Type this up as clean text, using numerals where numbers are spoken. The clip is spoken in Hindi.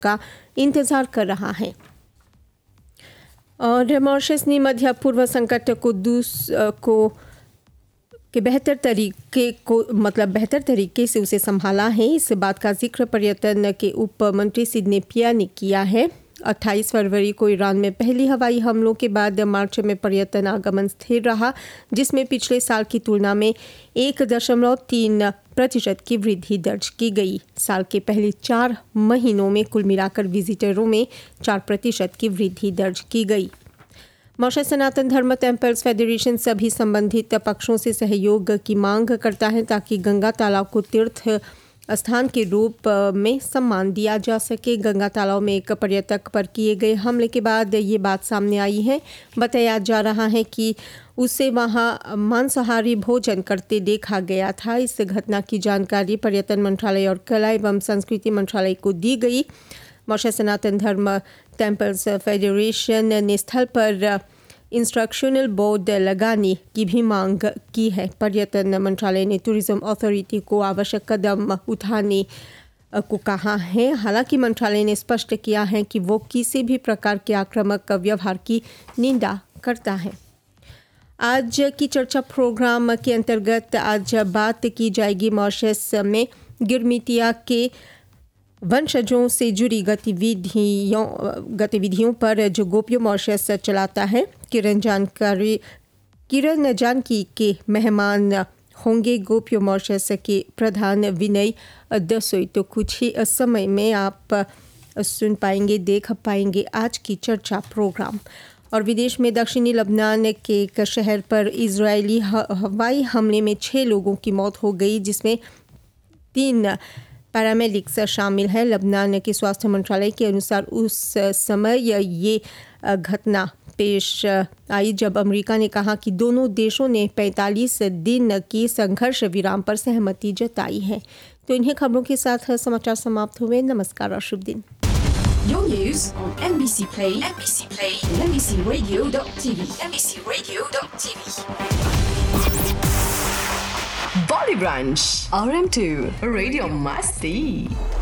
का इंतज़ार कर रहा है। और मॉरिशस ने मध्य पूर्व संकट को बेहतर तरीके से उसे संभाला है। इस बात का जिक्र पर्यटन के उप मंत्री सिडनी पिया ने किया है। 28 फरवरी को ईरान में पहली हवाई हमलों के बाद मार्च में पर्यटन आगमन स्थिर रहा, जिसमें पिछले साल की तुलना में 1.3% की वृद्धि दर्ज की गई। साल के पहले 4 महीनों में कुल मिलाकर विजिटरों में 4% की वृद्धि दर्ज की गई। मॉरिशस सनातन धर्म टेम्पल्स फेडरेशन सभी संबंधित पक्षों से सहयोग की मांग करता है ताकि गंगा तालाब को तीर्थ स्थान के रूप में सम्मान दिया जा सके। गंगा तालाब में एक पर्यटक पर किए गए हमले के बाद ये बात सामने आई है। बताया जा रहा है कि उसे वहां मांसाहारी भोजन करते देखा गया था। इस घटना की जानकारी पर्यटन मंत्रालय और कला एवं संस्कृति मंत्रालय को दी गई। मॉरिशस सनातन धर्म टेम्पल्स फेडरेशन ने स्थल पर इंस्ट्रक्शनल बोर्ड लगाने की भी मांग की है। पर्यटन मंत्रालय ने टूरिज्म अथॉरिटी को आवश्यक कदम उठाने को कहा है। हालांकि मंत्रालय ने स्पष्ट किया है कि वो किसी भी प्रकार के आक्रामक व्यवहार की निंदा करता है। आज की चर्चा प्रोग्राम के अंतर्गत आज बात की जाएगी मॉरिशस में गिरमिटिया के वंशजों से जुड़ी गतिविधियों पर जो गोपियो मॉरिशस चलाता है। किरण जानकी के मेहमान होंगे गोपियो मॉरिशस के प्रधान विनय दसोई। तो कुछ ही समय में आप सुन पाएंगे, देख पाएंगे आज की चर्चा प्रोग्राम। और विदेश में दक्षिणी लबनान के एक शहर पर इजरायली हवाई हमले में 6 लोगों की मौत हो गई, जिसमें 3 पैरामेडिक्स शामिल है। लबनान के स्वास्थ्य मंत्रालय के अनुसार उस समय ये घटना पेश आई जब अमेरिका ने कहा कि दोनों देशों ने 45 दिन की संघर्ष विराम पर सहमति जताई है। तो इन्हीं खबरों के साथ समाचार समाप्त हुए। नमस्कार और शुभ दिन। Your news on MBC Play, and MBCRadio.tv, MBCRadio.tv. Bolly Branch, RM2, Radio Masti.